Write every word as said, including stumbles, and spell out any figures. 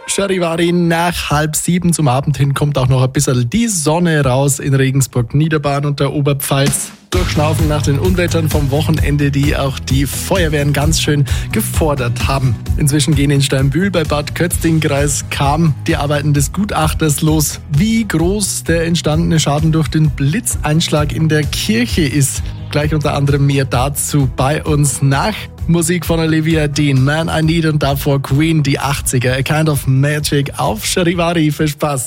Charivari, nach halb sieben zum Abend hin kommt auch noch ein bisschen die Sonne raus in Regensburg, Niederbayern und der Oberpfalz. Durchschnaufen nach den Unwettern vom Wochenende, die auch die Feuerwehren ganz schön gefordert haben. Inzwischen gehen in Steinbühl bei Bad Kötzting, Kreis Cham, die Arbeiten des Gutachters los. Wie groß der entstandene Schaden durch den Blitzeinschlag in der Kirche ist, gleich unter anderem mehr dazu bei uns nach Musik von Olivia Dean, Man I Need und davor Queen, die achtziger, A Kind of Magic auf Charivari. Viel Spaß!